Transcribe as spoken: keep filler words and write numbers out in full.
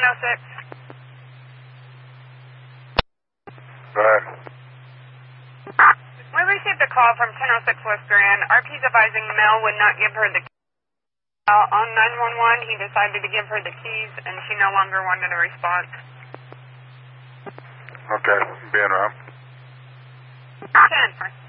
oh six. Go ahead. We received a call from ten oh six West Grand. R P's advising Mel would not give her the keys. Uh, on nine one one, he decided to give her the keys, and she no longer wanted a response. Okay, being around. ten.